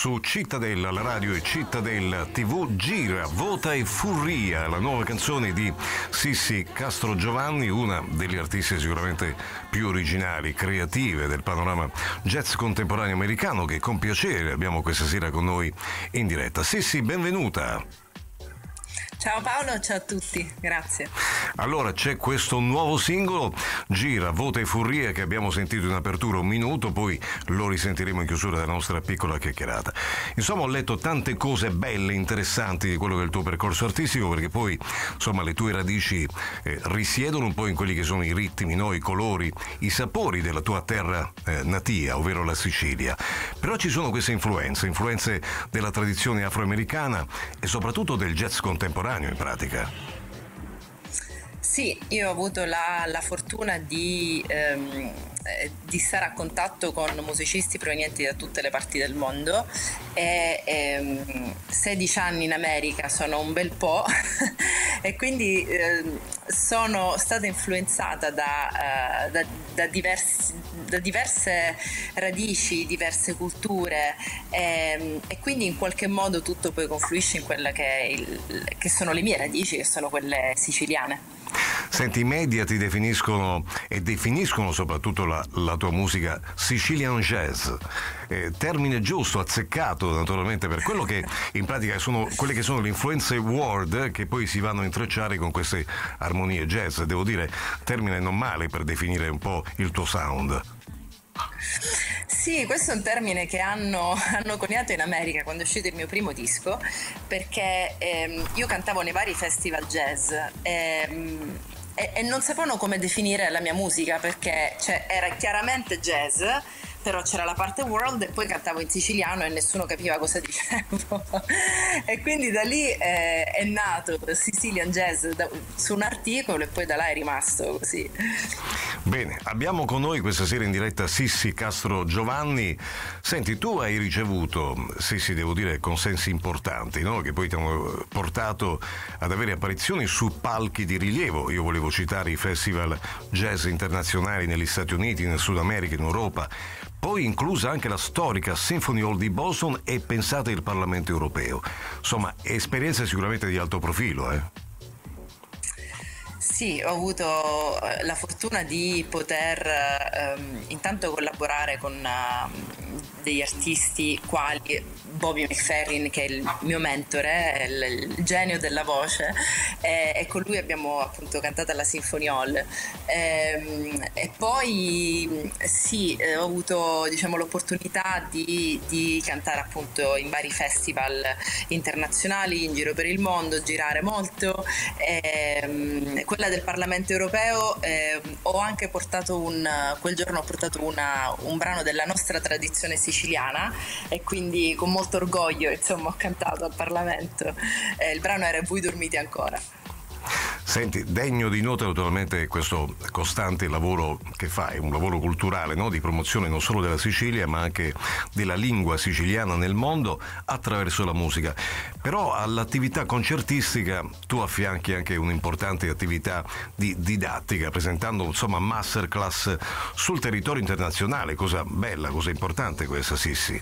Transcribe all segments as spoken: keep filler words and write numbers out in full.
su Cittadella, la radio e Cittadella tivù. Gira, vota e furria, la nuova canzone di Sissi Castrogiovanni, una delle artiste sicuramente più originali, creative del panorama jazz contemporaneo americano, che con piacere abbiamo questa sera con noi in diretta. Sissi, benvenuta. Ciao Paolo, ciao a tutti, grazie. Allora, c'è questo nuovo singolo, Gira, vota e furria, che abbiamo sentito in apertura un minuto, poi lo risentiremo in chiusura della nostra piccola chiacchierata. Insomma, ho letto tante cose belle, interessanti di quello che è il tuo percorso artistico, perché poi, insomma, le tue radici eh, risiedono un po' in quelli che sono i ritmi, no? I colori, i sapori della tua terra eh, natia, ovvero la Sicilia. Però ci sono queste influenze, influenze della tradizione afroamericana e soprattutto del jazz contemporaneo, in pratica. Sì, io ho avuto la, la fortuna di, ehm, di stare a contatto con musicisti provenienti da tutte le parti del mondo e ehm, sedici anni in America sono un bel po' e quindi ehm, sono stata influenzata da, uh, da, da, diversi, da diverse radici, diverse culture e, e quindi in qualche modo tutto poi confluisce in quella che, è il, che sono le mie radici, che sono quelle siciliane. Senti, i media ti definiscono e definiscono soprattutto la, la tua musica Sicilian Jazz, eh, termine giusto, azzeccato naturalmente per quello che in pratica sono quelle che sono le influenze world che poi si vanno a intrecciare con queste armonie jazz. Devo dire, termine non male per definire un po' il tuo sound. Sì, questo è un termine che hanno, hanno coniato in America quando è uscito il mio primo disco, perché ehm, io cantavo nei vari festival jazz ehm, e, e non sapevano come definire la mia musica, perché cioè, era chiaramente jazz, però c'era la parte world e poi cantavo in siciliano e nessuno capiva cosa dicevo e quindi da lì eh, è nato Sicilian Jazz da, su un articolo e poi da là è rimasto così. Bene, abbiamo con noi questa sera in diretta Sissi Castrogiovanni. Senti, tu hai ricevuto, Sissi, devo dire, consensi importanti, no? Che poi ti hanno portato ad avere apparizioni su palchi di rilievo. Io volevo citare i festival jazz internazionali negli Stati Uniti, nel Sud America, in Europa, poi inclusa anche la storica Symphony Hall di Boston e pensate il Parlamento europeo. Insomma, esperienze sicuramente di alto profilo, eh? Sì, ho avuto la fortuna di poter ehm, intanto collaborare con uh, degli artisti quali Bobby McFerrin, che è il mio mentore, il, il genio della voce, e, e con lui abbiamo appunto cantato alla Symphony Hall. E, e poi sì, ho avuto diciamo l'opportunità di, di cantare appunto in vari festival internazionali in giro per il mondo, girare molto. E, quella del Parlamento europeo eh, ho anche portato un quel giorno ho portato una, un brano della nostra tradizione siciliana e quindi con molto orgoglio insomma ho cantato al Parlamento. Eh, il brano era Voi dormite ancora. Senti, degno di nota naturalmente questo costante lavoro che fai, un lavoro culturale, no? Di promozione non solo della Sicilia ma anche della lingua siciliana nel mondo attraverso la musica. Però all'attività concertistica tu affianchi anche un'importante attività di didattica, presentando insomma masterclass sul territorio internazionale, cosa bella, cosa importante questa, Sissi.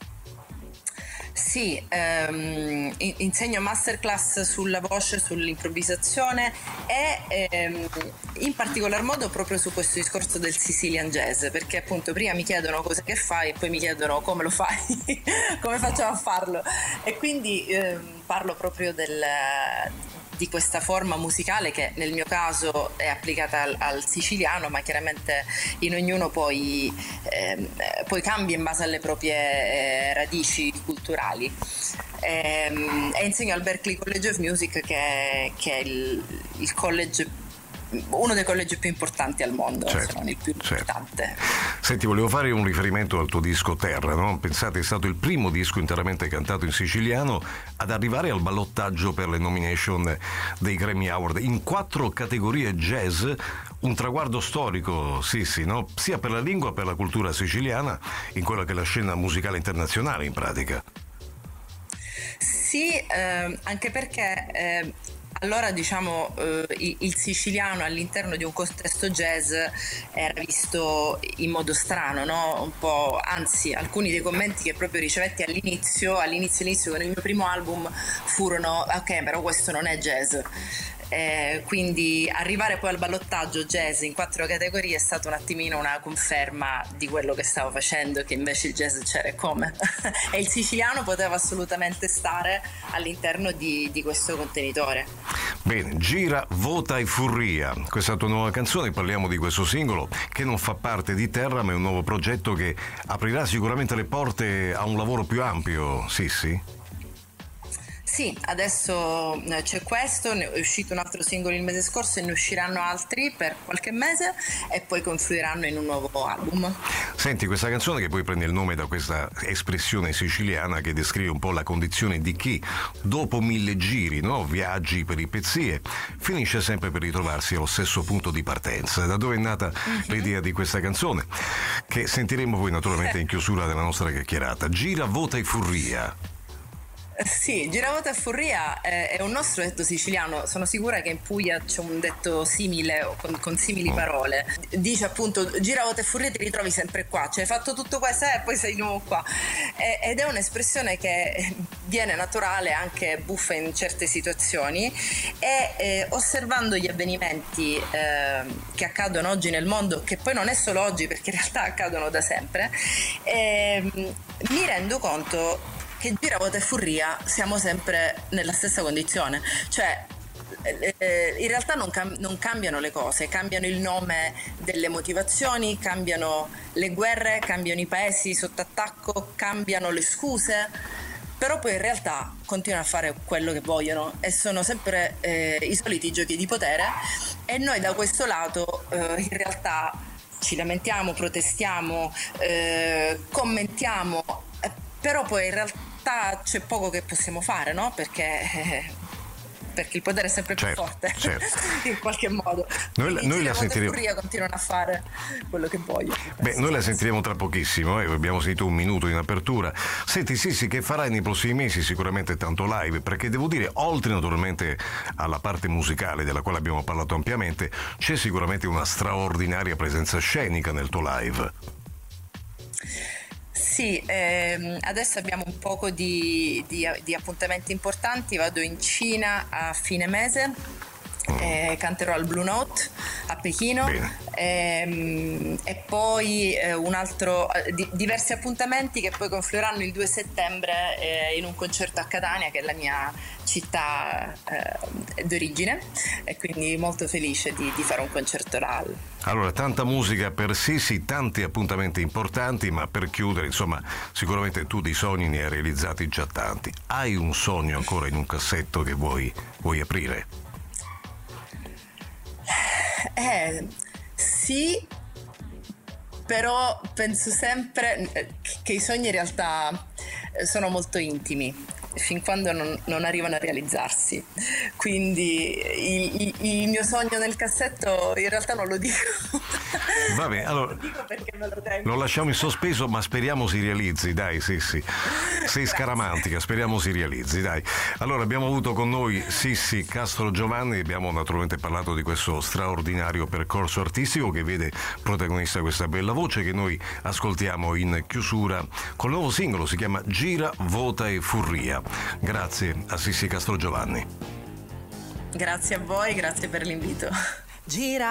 Sì, ehm, insegno masterclass sulla voce, sull'improvvisazione e ehm, in particolar modo proprio su questo discorso del Sicilian Jazz, perché appunto prima mi chiedono cosa che fai e poi mi chiedono come lo fai, come facciamo a farlo e quindi ehm, parlo proprio del di questa forma musicale che nel mio caso è applicata al, al siciliano, ma chiaramente in ognuno poi, eh, poi cambia in base alle proprie eh, radici culturali. E, e insegno al Berklee College of Music, che, che è il, il college uno dei collegi più importanti al mondo, certo, se non il più importante. Certo. Senti, volevo fare un riferimento al tuo disco Terra, no? Pensate, è stato il primo disco interamente cantato in siciliano ad arrivare al ballottaggio per le nomination dei Grammy Award in quattro categorie jazz, un traguardo storico, sì sì, no? Sia per la lingua che per la cultura siciliana, in quella che è la scena musicale internazionale in pratica. Sì, eh, anche perché eh, allora diciamo eh, il, il siciliano all'interno di un contesto jazz era visto in modo strano, no? Un po', anzi, alcuni dei commenti che proprio ricevetti all'inizio, all'inizio, all'inizio con il mio primo album furono: ok, però questo non è jazz. Eh, quindi arrivare poi al ballottaggio jazz in quattro categorie è stata un attimino una conferma di quello che stavo facendo, che invece il jazz c'era e come e il siciliano poteva assolutamente stare all'interno di, di questo contenitore. Bene, Gira, Vota e Furria, questa tua nuova canzone, parliamo di questo singolo che non fa parte di Terra ma è un nuovo progetto che aprirà sicuramente le porte a un lavoro più ampio, Sissi? Sì, adesso c'è questo, ne è uscito un altro singolo il mese scorso e ne usciranno altri per qualche mese e poi confluiranno in un nuovo album. Senti, questa canzone che poi prende il nome da questa espressione siciliana che descrive un po' la condizione di chi dopo mille giri, no? Viaggi, peripezie, finisce sempre per ritrovarsi allo stesso punto di partenza. Da dove è nata mm-hmm. l'idea di questa canzone? Che sentiremo poi naturalmente in chiusura della nostra chiacchierata. Gira, Vota e Furria. Sì, Giravota e Furria è un nostro detto siciliano, sono sicura che in Puglia c'è un detto simile o con, con simili parole. Dice appunto Giravota e Furria, ti ritrovi sempre qua, cioè hai fatto tutto questo e poi sei di nuovo qua. Ed è un'espressione che viene naturale, anche buffa in certe situazioni e eh, osservando gli avvenimenti eh, che accadono oggi nel mondo, che poi non è solo oggi perché in realtà accadono da sempre, eh, mi rendo conto che Giravota e Furria siamo sempre nella stessa condizione, cioè eh, in realtà non, cam- non cambiano le cose, cambiano il nome delle motivazioni, cambiano le guerre, cambiano i paesi sotto attacco, cambiano le scuse, però poi in realtà continuano a fare quello che vogliono e sono sempre eh, i soliti giochi di potere e noi da questo lato eh, in realtà ci lamentiamo, protestiamo, eh, commentiamo, eh, però poi in realtà c'è poco che possiamo fare, no? Perché, eh, perché il potere è sempre più certo, forte, certo. in qualche modo. Noi, noi la sentiremo. Furria continuano a fare quello che vogliono. Beh, noi la sentiremo tra pochissimo, eh? Abbiamo sentito un minuto in apertura. Senti, Sissi, che farai nei prossimi mesi? Sicuramente tanto live, perché devo dire, oltre naturalmente alla parte musicale della quale abbiamo parlato ampiamente, c'è sicuramente una straordinaria presenza scenica nel tuo live. Sì, ehm, adesso abbiamo un poco di, di, di appuntamenti importanti, vado in Cina a fine mese, eh, canterò al Blue Note a Pechino ehm, e poi eh, un altro, di, diversi appuntamenti che poi confluiranno il due settembre eh, in un concerto a Catania, che è la mia città eh, d'origine, e quindi molto felice di, di fare un concerto là. Allora, tanta musica per Sissi, tanti appuntamenti importanti, ma per chiudere, insomma, sicuramente tu di sogni ne hai realizzati già tanti. Hai un sogno ancora in un cassetto che vuoi, vuoi aprire? Eh, sì, però penso sempre che i sogni in realtà sono molto intimi, fin quando non, non arrivano a realizzarsi, quindi il, il, il mio sogno nel cassetto in realtà non lo dico. Va bene, allora lo dico perché me lo tengo. Lo lasciamo in sospeso, ma speriamo si realizzi, dai, Sissi. Sei scaramantica, speriamo si realizzi, dai. Allora, abbiamo avuto con noi Sissi Castrogiovanni, abbiamo naturalmente parlato di questo straordinario percorso artistico che vede protagonista questa bella voce che noi ascoltiamo in chiusura col nuovo singolo, si chiama Gira, Vota e Furria. Grazie a Sissi Castrogiovanni. Grazie a voi, grazie per l'invito. Gira